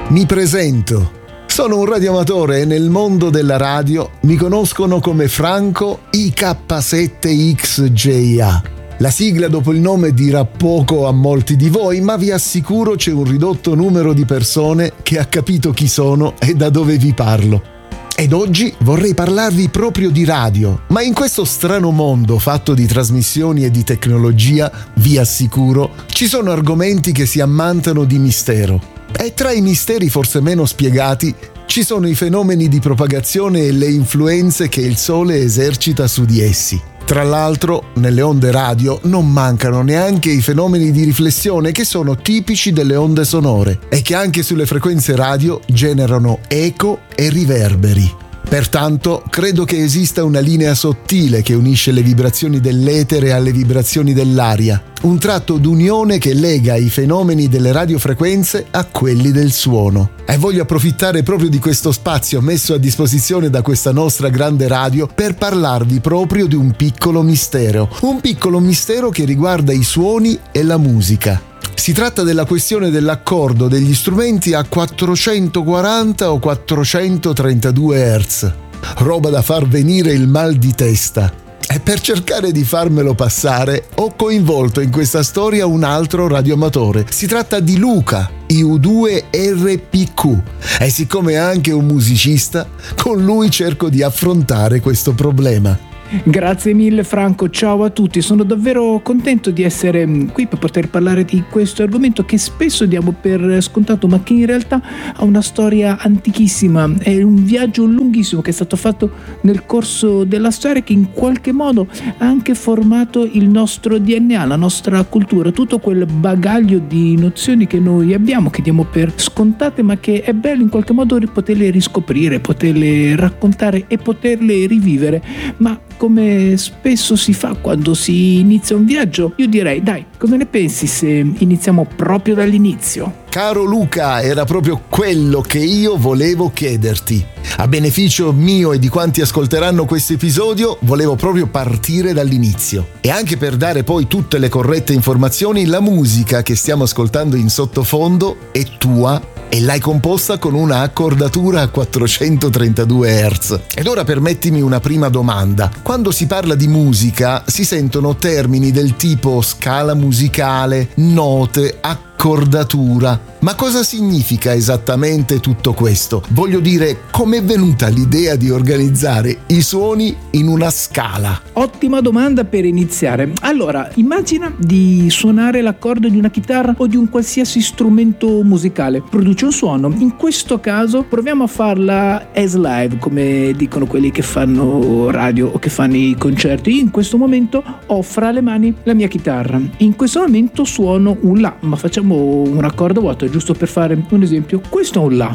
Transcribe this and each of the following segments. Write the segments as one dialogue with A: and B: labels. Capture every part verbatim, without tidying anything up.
A: Mi presento. Sono un radioamatore e nel mondo della radio mi conoscono come Franco I K sette X J A. La sigla dopo il nome dirà poco a molti di voi, ma vi assicuro c'è un ridotto numero di persone che ha capito chi sono e da dove vi parlo. Ed oggi vorrei parlarvi proprio di radio, ma in questo strano mondo fatto di trasmissioni e di tecnologia, vi assicuro, ci sono argomenti che si ammantano di mistero. E tra i misteri forse meno spiegati ci sono i fenomeni di propagazione e le influenze che il Sole esercita su di essi. Tra l'altro, nelle onde radio non mancano neanche i fenomeni di riflessione che sono tipici delle onde sonore e che anche sulle frequenze radio generano eco e riverberi. Pertanto, credo che esista una linea sottile che unisce le vibrazioni dell'etere alle vibrazioni dell'aria, un tratto d'unione che lega i fenomeni delle radiofrequenze a quelli del suono. E voglio approfittare proprio di questo spazio messo a disposizione da questa nostra grande radio per parlarvi proprio di un piccolo mistero, un piccolo mistero che riguarda i suoni e la musica. Si tratta della questione dell'accordo degli strumenti a quattrocentoquaranta o quattrocentotrentadue hertz. Roba da far venire il mal di testa. E per cercare di farmelo passare, ho coinvolto in questa storia un altro radioamatore. Si tratta di Luca, I U due R P Q. E siccome è anche un musicista, con lui cerco di affrontare questo problema.
B: Grazie mille Franco, ciao a tutti, sono davvero contento di essere qui per poter parlare di questo argomento che spesso diamo per scontato ma che in realtà ha una storia antichissima, è un viaggio lunghissimo che è stato fatto nel corso della storia che in qualche modo ha anche formato il nostro D N A, la nostra cultura, tutto quel bagaglio di nozioni che noi abbiamo, che diamo per scontate ma che è bello in qualche modo poterle riscoprire, poterle raccontare e poterle rivivere, ma come spesso si fa quando si inizia un viaggio, io direi, dai, cosa ne pensi se iniziamo proprio dall'inizio?
A: Caro Luca, era proprio quello che io volevo chiederti. A beneficio mio e di quanti ascolteranno questo episodio, volevo proprio partire dall'inizio. E anche per dare poi tutte le corrette informazioni, la musica che stiamo ascoltando in sottofondo è tua e l'hai composta con una accordatura a quattrocentotrentadue hertz. Ed ora permettimi una prima domanda. Quando si parla di musica si sentono termini del tipo scala musicale, note, accordatura. Ma cosa significa esattamente tutto questo? Voglio dire, com'è venuta l'idea di organizzare i suoni in una scala?
B: Ottima domanda per iniziare. Allora, immagina di suonare l'accordo di una chitarra o di un qualsiasi strumento musicale. Produce un suono. In questo caso proviamo a farla as live, come dicono quelli che fanno radio o che fanno i concerti. Io in questo momento ho fra le mani la mia chitarra. In questo momento suono un La, ma facciamo un accordo vuoto, giusto per fare un esempio. Questo è un La.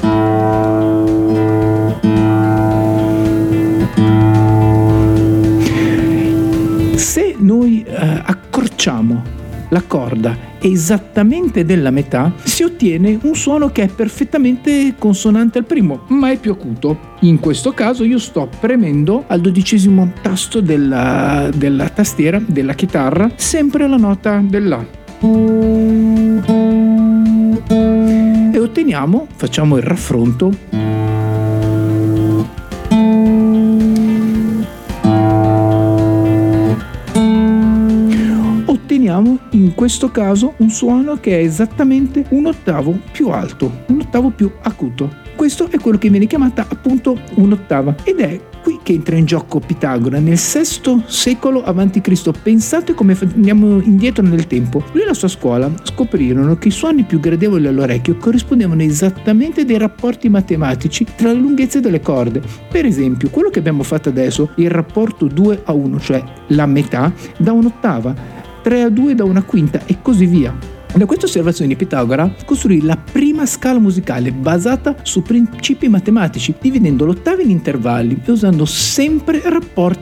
B: Se noi eh, accorciamo la corda esattamente della metà, si ottiene un suono che è perfettamente consonante al primo, ma è più acuto. In questo caso io sto premendo al dodicesimo tasto della, della tastiera della chitarra sempre la nota del La. E otteniamo, facciamo il raffronto, otteniamo in questo caso un suono che è esattamente un ottavo più alto, un ottavo più acuto. Questo è quello che viene chiamata appunto un'ottava ed è qui che entra in gioco Pitagora nel sesto secolo avanti Cristo. Pensate come andiamo indietro nel tempo. Lui e la sua scuola scoprirono che i suoni più gradevoli all'orecchio corrispondevano esattamente dei rapporti matematici tra le lunghezze delle corde. Per esempio, quello che abbiamo fatto adesso, il rapporto due a uno, cioè la metà, da un'ottava, tre a due da una quinta e così via. Da queste osservazioni di Pitagora costruì la prima scala musicale basata su principi matematici, dividendo l'ottava in intervalli e usando sempre rapporti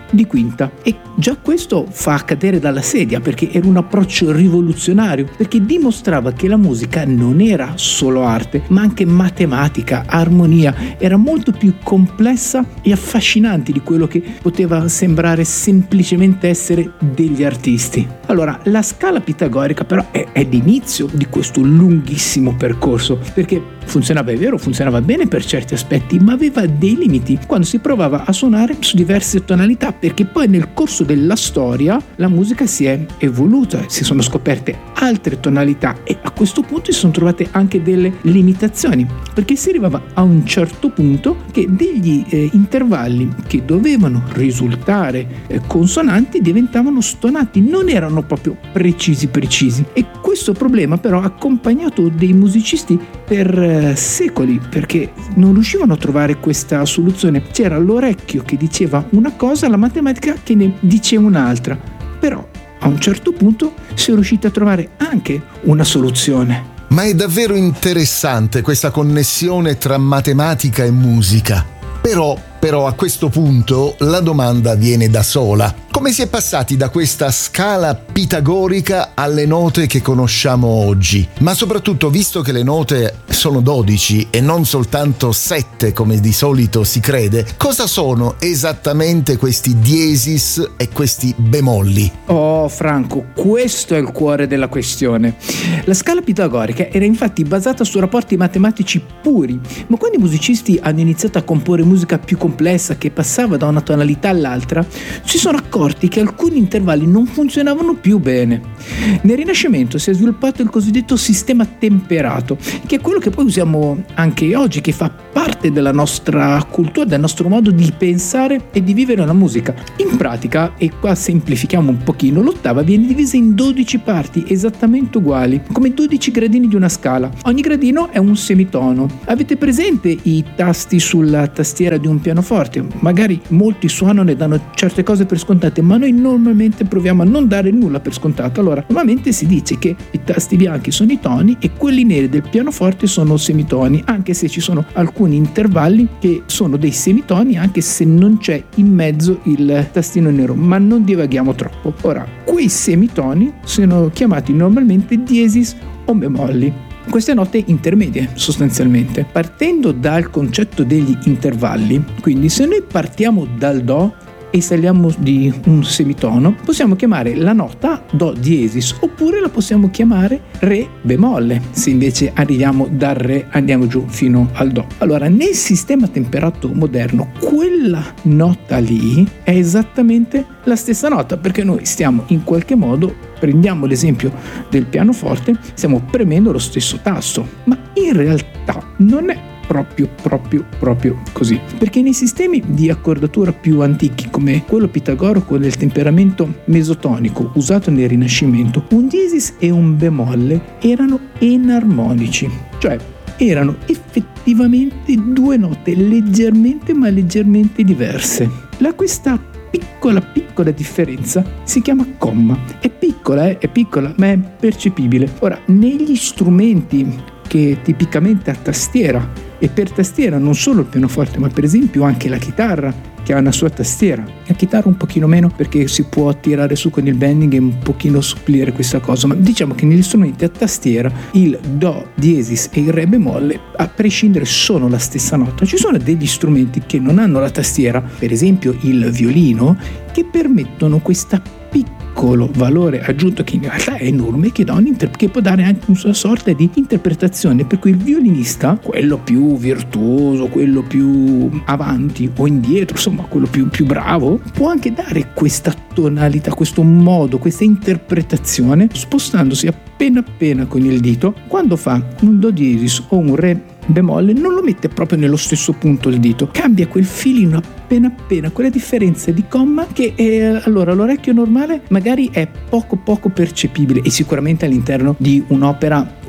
B: di quinta, e già questo fa cadere dalla sedia perché era un approccio rivoluzionario, perché dimostrava che la musica non era solo arte ma anche matematica, armonia, era molto più complessa e affascinante di quello che poteva sembrare semplicemente essere degli artisti. Allora, la scala pitagorica però è, è l'inizio di questo lunghissimo percorso, perché funzionava, è vero, funzionava bene per certi aspetti, ma aveva dei limiti quando si provava a suonare su diverse tonalità, perché poi nel corso della storia la musica si è evoluta, si sono scoperte altre tonalità e a questo punto si sono trovate anche delle limitazioni, perché si arrivava a un certo punto che degli eh, intervalli che dovevano risultare eh, consonanti diventavano stonati, non erano proprio precisi precisi, e questo problema però ha accompagnato dei musicisti per eh, secoli, perché non riuscivano a trovare questa soluzione. C'era l'orecchio che diceva una cosa, la matematica che ne diceva un'altra, però a un certo punto si è riusciti a trovare anche una soluzione.
A: Ma è davvero interessante questa connessione tra matematica e musica. Però, però a questo punto la domanda viene da sola. Come si è passati da questa scala pitagorica alle note che conosciamo oggi? Ma soprattutto, visto che le note sono dodici e non soltanto sette come di solito si crede, cosa sono esattamente questi diesis e questi bemolli?
B: Oh Franco, questo è il cuore della questione. La scala pitagorica era infatti basata su rapporti matematici puri, ma quando i musicisti hanno iniziato a comporre musica più complessa che passava da una tonalità all'altra, si sono accorti che alcuni intervalli non funzionavano più bene. Nel Rinascimento si è sviluppato il cosiddetto sistema temperato, che è quello che poi usiamo anche oggi, che fa parte della nostra cultura, del nostro modo di pensare e di vivere la musica. In pratica, e qua semplifichiamo un pochino, l'ottava viene divisa in dodici parti esattamente uguali, come dodici gradini di una scala. Ogni gradino è un semitono. Avete presente i tasti sulla tastiera di un pianoforte? Magari molti suonano e danno certe cose per scontate, ma noi normalmente proviamo a non dare nulla per scontato. Allora, normalmente si dice che i tasti bianchi sono i toni e quelli neri del pianoforte sono semitoni, anche se ci sono alcuni intervalli che sono dei semitoni, anche se non c'è in mezzo il tastino nero, ma non divaghiamo troppo. Ora, quei semitoni sono chiamati normalmente diesis o bemolli. Queste note intermedie, sostanzialmente, partendo dal concetto degli intervalli. Quindi se noi partiamo dal do e saliamo di un semitono, possiamo chiamare la nota do diesis, oppure la possiamo chiamare re bemolle se invece arriviamo dal re, andiamo giù fino al do. Allora, nel sistema temperato moderno quella nota lì è esattamente la stessa nota, perché noi stiamo in qualche modo, prendiamo l'esempio del pianoforte, stiamo premendo lo stesso tasto, ma in realtà non è proprio proprio proprio così, perché nei sistemi di accordatura più antichi come quello pitagorico del temperamento mesotonico usato nel Rinascimento, un diesis e un bemolle erano enarmonici, cioè erano effettivamente due note leggermente ma leggermente diverse. La questa piccola piccola differenza si chiama comma. È piccola, eh? è piccola, ma è percepibile. Ora, negli strumenti che tipicamente a tastiera, e per tastiera non solo il pianoforte, ma per esempio anche la chitarra, che ha una sua tastiera, la chitarra un pochino meno perché si può tirare su con il bending e un pochino supplire questa cosa, ma diciamo che negli strumenti a tastiera il do diesis e il re bemolle a prescindere sono la stessa nota. Ci sono degli strumenti che non hanno la tastiera, per esempio il violino, che permettono questa piccolo valore aggiunto che in realtà è enorme, che, inter- che può dare anche una sorta di interpretazione, per cui il violinista, quello più virtuoso, quello più avanti o indietro, insomma quello più, più bravo, può anche dare questa tonalità, questo modo, questa interpretazione spostandosi appena appena con il dito. Quando fa un do diesis o un re bemolle non lo mette proprio nello stesso punto il dito, cambia quel filino appena appena, quella differenza di comma che è, allora l'orecchio normale magari è poco poco percepibile, e sicuramente all'interno di un'opera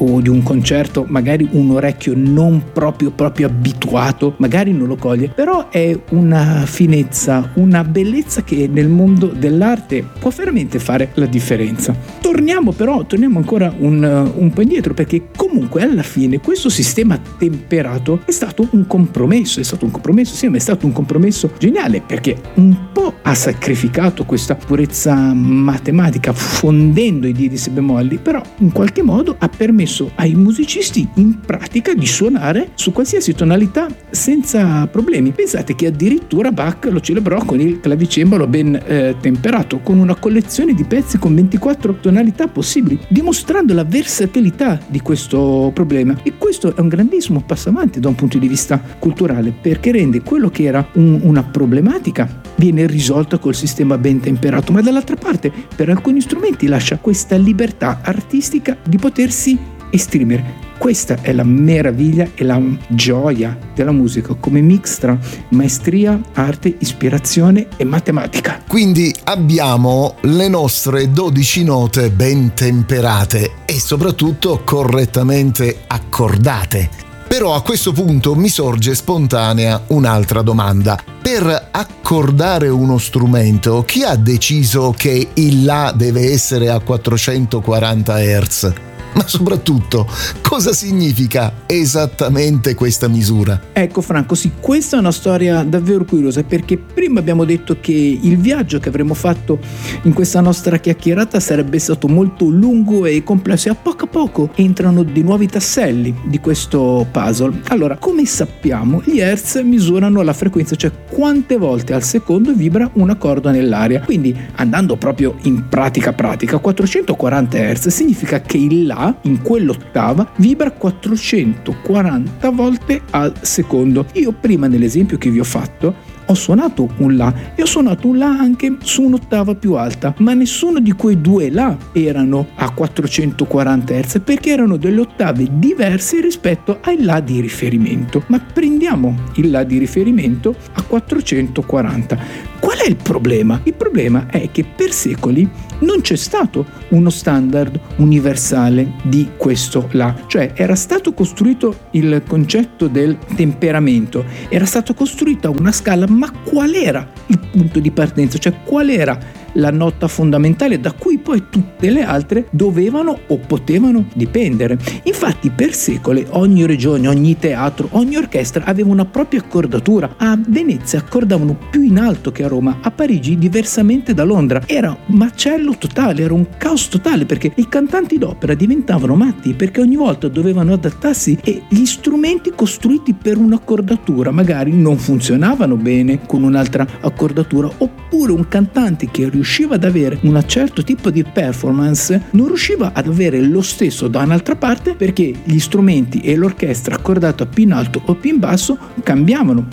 B: o di un concerto, magari un orecchio non proprio proprio abituato magari non lo coglie, però è una finezza, una bellezza che nel mondo dell'arte può veramente fare la differenza. Torniamo però, torniamo ancora un, un po' indietro, perché comunque alla fine questo sistema temperato è stato un compromesso, è stato un compromesso, sì, ma è stato un compromesso geniale, perché un po' ha sacrificato questa purezza matematica fondendo i di si bemolli, però in qualche modo ha permesso ai musicisti in pratica di suonare su qualsiasi tonalità senza problemi. Pensate che addirittura Bach lo celebrò con il clavicembalo ben eh, temperato, con una collezione di pezzi con ventiquattro tonalità possibili, dimostrando la versatilità di questo problema. E questo è un grandissimo passo avanti da un punto di vista culturale, perché rende quello che era un, una problematica viene risolta col sistema ben temperato, ma dall'altra parte per alcuni strumenti lascia questa libertà artistica di potersi esprimere. Questa è la meraviglia e la gioia della musica, come mix tra maestria, arte, ispirazione e matematica.
A: Quindi abbiamo le nostre dodici note ben temperate e soprattutto correttamente accordate. Però a questo punto mi sorge spontanea un'altra domanda. Per accordare uno strumento, chi ha deciso che il La deve essere a quattrocentoquaranta hertz? Ma soprattutto, cosa significa esattamente questa misura?
B: Ecco Franco, sì, questa è una storia davvero curiosa, perché prima abbiamo detto che il viaggio che avremmo fatto in questa nostra chiacchierata sarebbe stato molto lungo e complesso, e a poco a poco entrano dei nuovi tasselli di questo puzzle. Allora, come sappiamo, gli hertz misurano la frequenza, cioè quante volte al secondo vibra una corda nell'aria. Quindi, andando proprio in pratica pratica, quattrocentoquaranta hertz significa che il La in quell'ottava vibra quattrocentoquaranta volte al secondo. Io prima nell'esempio che vi ho fatto ho suonato un La e ho suonato un La anche su un'ottava più alta, ma nessuno di quei due La erano a quattrocentoquaranta hertz, perché erano delle ottave diverse rispetto ai La di riferimento. Ma prendiamo il La di riferimento a quattrocentoquaranta. Qual è il problema? Il problema è che per secoli non c'è stato uno standard universale di questo La, cioè era stato costruito il concetto del temperamento, era stata costruita una scala, ma qual era il punto di partenza, cioè qual era la nota fondamentale da cui poi tutte le altre dovevano o potevano dipendere. Infatti per secoli ogni regione, ogni teatro, ogni orchestra aveva una propria accordatura. A Venezia accordavano più in alto che a Roma, a Parigi diversamente da Londra. Era un macello totale, era un caos totale, perché i cantanti d'opera diventavano matti, perché ogni volta dovevano adattarsi e gli strumenti costruiti per un'accordatura magari non funzionavano bene con un'altra accordatura, oppure un cantante che riusciva ad avere un certo tipo di performance non riusciva ad avere lo stesso da un'altra parte, perché gli strumenti e l'orchestra accordata più in alto o più in basso cambiavano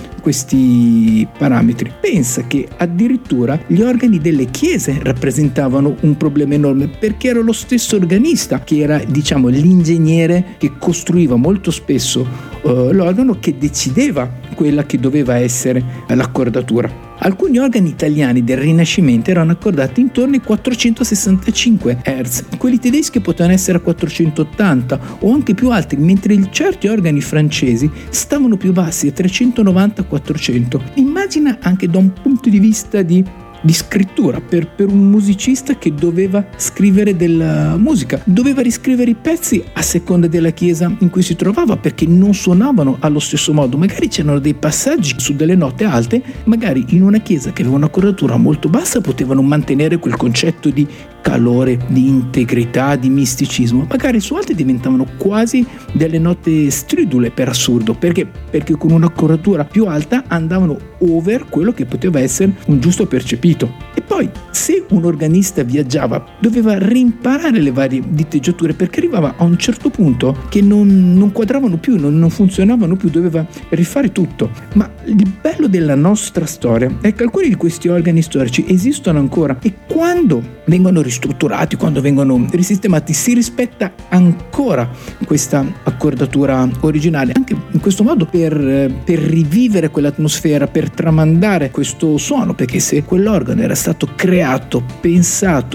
B: questi parametri. Pensa che addirittura gli organi delle chiese rappresentavano un problema enorme, perché era lo stesso organista che era, diciamo, l'ingegnere che costruiva molto spesso uh, l'organo, che decideva quella che doveva essere l'accordatura. Alcuni organi italiani del Rinascimento erano accordati intorno ai quattrocentosessantacinque hertz, quelli tedeschi potevano essere a quattrocentottanta o anche più alti, mentre certi organi francesi stavano più bassi, a trecentonovanta quattrocento. Immagina anche da un punto di vista di di scrittura per, per un musicista che doveva scrivere della musica, doveva riscrivere i pezzi a seconda della chiesa in cui si trovava, perché non suonavano allo stesso modo. Magari c'erano dei passaggi su delle note alte, magari in una chiesa che aveva una cordatura molto bassa potevano mantenere quel concetto di calore, di integrità, di misticismo. Magari su altre diventavano quasi delle note stridule, per assurdo, perché perché con una cordatura più alta andavano over quello che poteva essere un giusto percepito. E poi, se un organista viaggiava, doveva rimparare le varie diteggiature, perché arrivava a un certo punto che non, non quadravano più, non, non funzionavano più, doveva rifare tutto. Ma il bello della nostra storia è che alcuni di questi organi storici esistono ancora, e quando vengono ristrutturati, quando vengono risistemati, si rispetta ancora questa accordatura originale, anche in questo modo per, per rivivere quell'atmosfera, per tramandare questo suono, perché se quell'organo era stato creato, pensato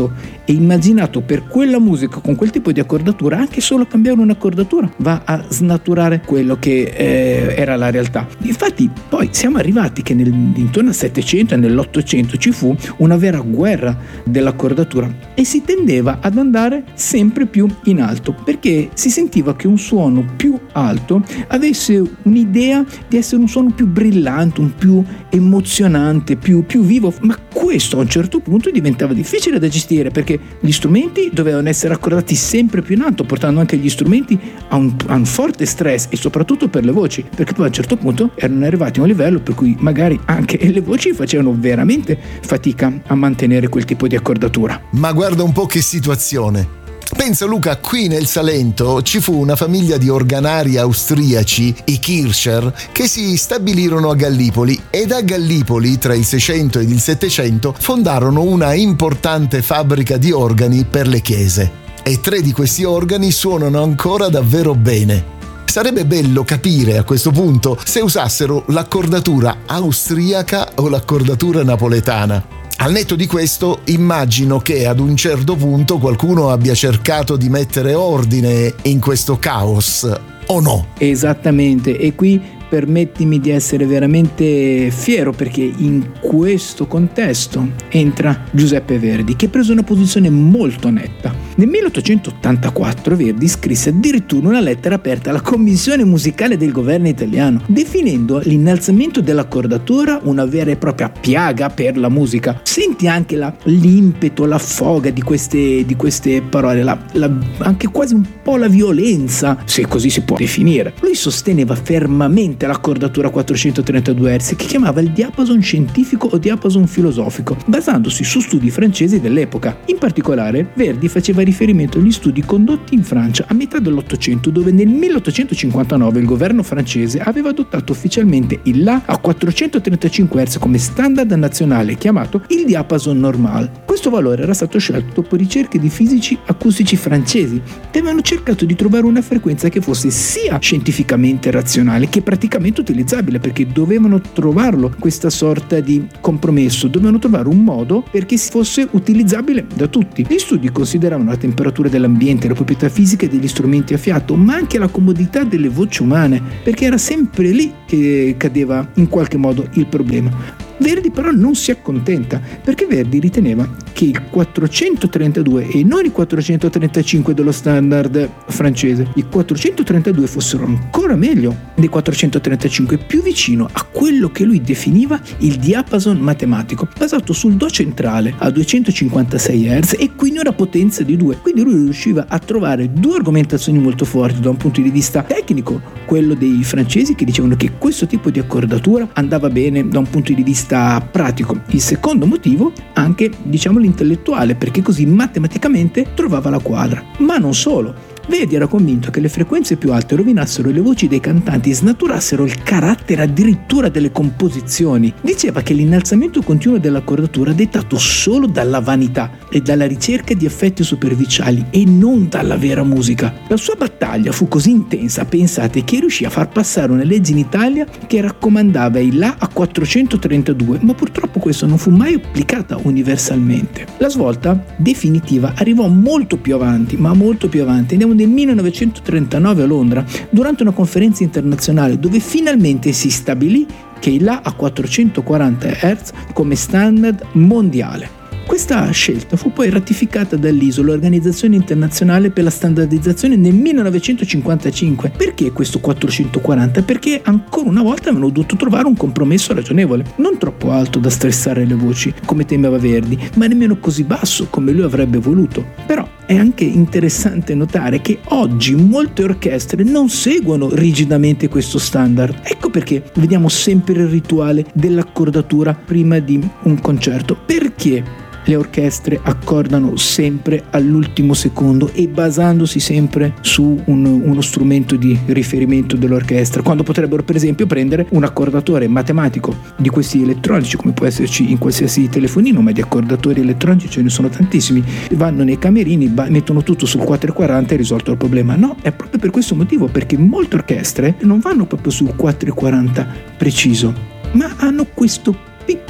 B: è immaginato per quella musica con quel tipo di accordatura. Anche solo cambiare un'accordatura va a snaturare quello che eh, era la realtà. Infatti poi siamo arrivati che nel, intorno al Settecento e nell'Ottocento ci fu una vera guerra dell'accordatura e si tendeva ad andare sempre più in alto, perché si sentiva che un suono più alto avesse un'idea di essere un suono più brillante, un più emozionante, più, più vivo, ma questo a un certo punto diventava difficile da gestire, perché gli strumenti dovevano essere accordati sempre più in alto, portando anche gli strumenti a un, a un forte stress, e soprattutto per le voci, perché poi a un certo punto erano arrivati a un livello per cui magari anche le voci facevano veramente fatica a mantenere quel tipo di accordatura.
A: Ma guarda un po' che situazione. Pensa Luca, qui nel Salento ci fu una famiglia di organari austriaci, i Kircher, che si stabilirono a Gallipoli, ed a Gallipoli tra il Seicento ed il Settecento fondarono una importante fabbrica di organi per le chiese. E tre di questi organi suonano ancora davvero bene. Sarebbe bello capire a questo punto se usassero l'accordatura austriaca o l'accordatura napoletana. Al netto di questo, immagino che ad un certo punto qualcuno abbia cercato di mettere ordine in questo caos, o no?
B: Esattamente, e qui permettimi di essere veramente fiero, perché in questo contesto entra Giuseppe Verdi, che ha preso una posizione molto netta. Nel milleottocentottantaquattro Verdi scrisse addirittura una lettera aperta alla commissione musicale del governo italiano, definendo l'innalzamento dell'accordatura una vera e propria piaga per la musica. Senti anche la, l'impeto, la foga di queste, di queste parole, la, la, anche quasi un po' la violenza, se così si può definire. Lui sosteneva fermamente l'accordatura a quattrocentotrentadue hertz, che chiamava il diapason scientifico o diapason filosofico, basandosi su studi francesi dell'epoca. In particolare, Verdi faceva riferimento agli studi condotti in Francia a metà dell'Ottocento, dove nel milleottocentocinquantanove il governo francese aveva adottato ufficialmente il La a quattrocentotrentacinque hertz come standard nazionale, chiamato il diapason normal. Questo valore era stato scelto dopo ricerche di fisici acustici francesi, che avevano cercato di trovare una frequenza che fosse sia scientificamente razionale che praticamente utilizzabile, perché dovevano trovarlo questa sorta di compromesso, dovevano trovare un modo perché fosse utilizzabile da tutti. Gli studi consideravano la temperatura dell'ambiente, le proprietà fisiche degli strumenti a fiato, ma anche la comodità delle voci umane, perché era sempre lì che cadeva in qualche modo il problema. Verdi però non si accontenta, perché Verdi riteneva che il quattrocentotrentadue e non il quattrocentotrentacinque dello standard francese, i quattrocentotrentadue fossero ancora meglio dei quattrocentotrentacinque, più vicino a quello che lui definiva il diapason matematico, basato sul Do centrale a duecentocinquantasei hertz e quindi una potenza di due. Quindi lui riusciva a trovare due argomentazioni molto forti da un punto di vista tecnico, quello dei francesi che dicevano che questo tipo di accordatura andava bene da un punto di vista pratico. Il secondo motivo, anche diciamo l'intellettuale, perché così matematicamente trovava la quadra. Ma non solo. Verdi era convinto che le frequenze più alte rovinassero le voci dei cantanti e snaturassero il carattere addirittura delle composizioni. Diceva che l'innalzamento continuo dell'accordatura è dettato solo dalla vanità e dalla ricerca di effetti superficiali e non dalla vera musica. La sua battaglia fu così intensa, pensate, che riuscì a far passare una legge in Italia che raccomandava il La a quattrocentotrentadue, ma purtroppo questo non fu mai applicata universalmente. La svolta definitiva arrivò molto più avanti, ma molto più avanti. Andiamo nel millenovecentotrentanove a Londra, durante una conferenza internazionale dove finalmente si stabilì che il La a quattrocentoquaranta hertz come standard mondiale. Questa scelta fu poi ratificata dall'I S O, l'Organizzazione Internazionale per la Standardizzazione, nel millenovecentocinquantacinque. Perché questo quattrocentoquaranta? Perché ancora una volta avevano dovuto trovare un compromesso ragionevole, non troppo alto da stressare le voci, come temeva Verdi, ma nemmeno così basso come lui avrebbe voluto. Però è anche interessante notare che oggi molte orchestre non seguono rigidamente questo standard. Ecco perché vediamo sempre il rituale dell'accordatura prima di un concerto. Perché le orchestre accordano sempre all'ultimo secondo e basandosi sempre su un, uno strumento di riferimento dell'orchestra, quando potrebbero per esempio prendere un accordatore matematico di questi elettronici, come può esserci in qualsiasi telefonino, ma di accordatori elettronici ce ne sono tantissimi, vanno nei camerini, mettono tutto sul quattrocentoquaranta e risolto il problema. No, è proprio per questo motivo, perché molte orchestre non vanno proprio sul quattrocentoquaranta preciso, ma hanno questo piccolo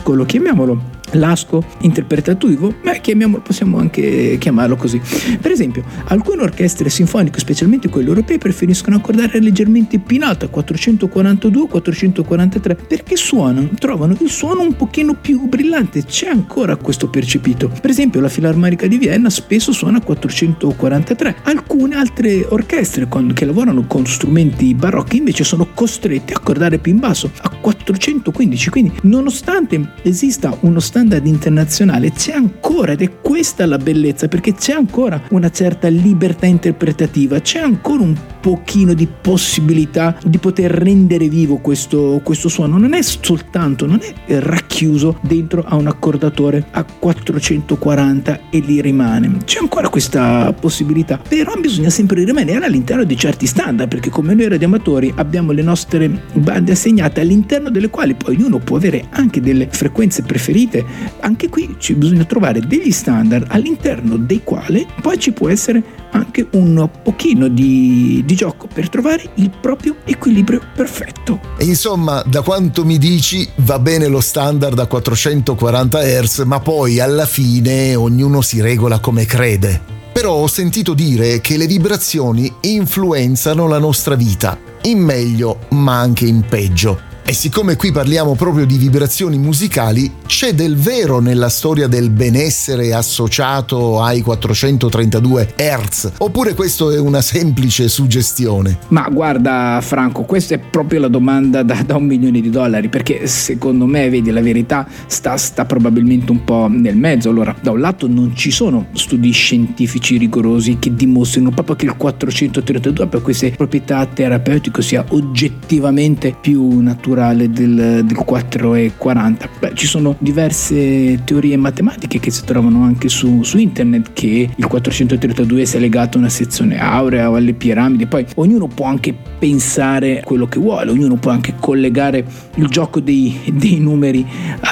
B: piccolo, chiamiamolo lasco interpretativo, ma chiamiamolo, possiamo anche chiamarlo così. Per esempio, alcune orchestre sinfoniche, specialmente quelle europee, preferiscono accordare leggermente più in alto, a quattrocentoquarantadue o quattrocentoquarantatré, perché suonano, trovano il suono un pochino più brillante. C'è ancora questo percepito. Per esempio, la Filarmonica di Vienna spesso suona a quattrocentoquarantatré. Alcune altre orchestre con, che lavorano con strumenti barocchi invece sono costrette a accordare più in basso, a quattrocentoquindici. Quindi, nonostante esista uno standard internazionale, c'è ancora, ed è questa la bellezza, perché c'è ancora una certa libertà interpretativa, c'è ancora un pochino di possibilità di poter rendere vivo questo, questo suono. Non è soltanto, non è racchiuso dentro a un accordatore a quattrocentoquaranta e lì rimane. C'è ancora questa possibilità, però bisogna sempre rimanere all'interno di certi standard, perché come noi radioamatori abbiamo le nostre bande assegnate all'interno delle quali poi ognuno può avere anche delle frequenze preferite. Anche qui ci bisogna trovare degli standard all'interno dei quali poi ci può essere anche un pochino di, di gioco per trovare il proprio equilibrio perfetto.
A: Insomma, da quanto mi dici va bene lo standard a quattrocentoquaranta hertz, ma poi alla fine ognuno si regola come crede. Però ho sentito dire che le vibrazioni influenzano la nostra vita, in meglio ma anche in peggio. E siccome qui parliamo proprio di vibrazioni musicali, c'è del vero nella storia del benessere associato ai quattrocentotrentadue hertz? Oppure questo è una semplice suggestione?
B: Ma guarda Franco, questa è proprio la domanda da, da un milione di dollari, perché secondo me, vedi, la verità sta, sta probabilmente un po' nel mezzo. Allora, da un lato non ci sono studi scientifici rigorosi che dimostrino proprio che il quattrocentotrentadue per queste proprietà terapeutiche sia oggettivamente più naturale del, del quattrocentoquaranta. Beh, ci sono diverse teorie matematiche che si trovano anche su, su internet, che il quattrocentotrentadue sia legato a una sezione aurea o alle piramidi. Poi ognuno può anche pensare quello che vuole, ognuno può anche collegare il gioco dei, dei numeri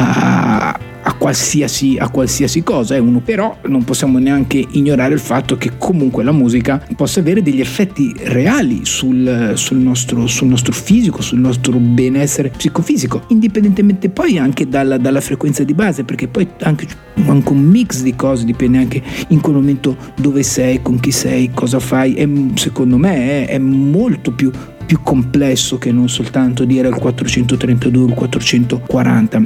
B: a a qualsiasi, a qualsiasi cosa, eh, uno. Però non possiamo neanche ignorare il fatto che comunque la musica possa avere degli effetti reali sul, sul, nostro, sul nostro fisico, sul nostro benessere psicofisico, indipendentemente poi anche dalla, dalla frequenza di base, perché poi anche, anche un mix di cose, dipende anche in quel momento dove sei, con chi sei, cosa fai. E secondo me è, è molto più più complesso che non soltanto dire il quattrocentotrentadue o il quattrocentoquaranta.